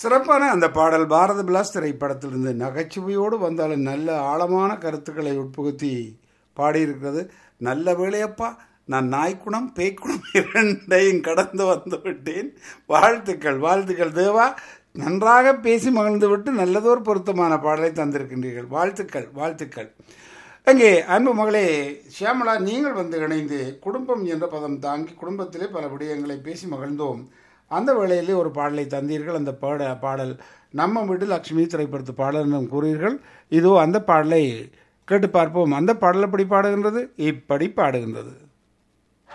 சிறப்பான அந்த பாடல் பாரத பிளாஸ் திரைப்படத்திலிருந்து நகைச்சுவையோடு வந்தாலும் நல்ல ஆழமான கருத்துக்களை உட்புகுத்தி பாடியிருக்கிறது. நல்ல வேளையப்பா, நான் நாய்க்குணம் பேய்க்குணம் இரண்டையும் கடந்து வந்து விட்டேன். வாழ்த்துக்கள் வாழ்த்துக்கள் தேவா, நன்றாக பேசி மகிழ்ந்து விட்டு நல்லதோர் பொருத்தமான பாடலை தந்திருக்கின்றீர்கள். வாழ்த்துக்கள் வாழ்த்துக்கள். அங்கே அன்பு மகளே ஷியாமலா, நீங்கள் வந்து இணைந்து குடும்பம் என்ற பதம் தாங்கி குடும்பத்திலே பல விடயங்களை பேசி மகிழ்ந்தோம். அந்த வேளையிலே ஒரு பாடலை தந்தீர்கள். அந்த பாடல் நம்ம வீட்டு லக்ஷ்மி திரைப்படத்து பாடல் என்றும் கூறீர்கள். இதோ அந்த பாடலை கேட்டு பார்ப்போம். அந்த பாடல் எப்படி பாடுகின்றது? இப்படி பாடுகின்றது.